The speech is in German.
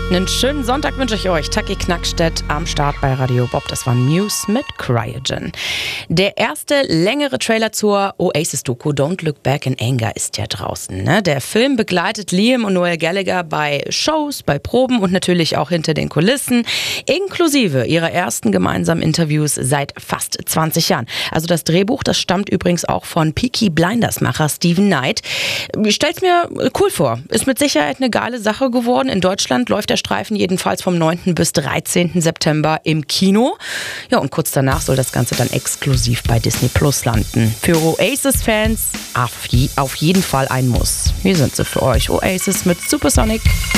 Einen schönen Sonntag wünsche ich euch. Taki Knackstedt am Start bei Radio Bob. Das war Muse mit Cryogen. Der erste längere Trailer zur Oasis-Doku Don't Look Back in Anger ist ja draußen. Ne? Der Film begleitet Liam und Noel Gallagher bei Shows, bei Proben und natürlich auch hinter den Kulissen, inklusive ihrer ersten gemeinsamen Interviews seit fast 20 Jahren. Also das Drehbuch, das stammt übrigens auch von Peaky Blinders-Macher Steven Knight. Ich stell's mir cool vor. Ist mit Sicherheit eine geile Sache geworden. In Deutschland läuft der Streifen jedenfalls vom 9. bis 13. September im Kino. Ja, und kurz danach soll das Ganze dann exklusiv bei Disney Plus landen. Für Oasis-Fans auf jeden Fall ein Muss. Hier sind sie für euch. Oasis mit Supersonic.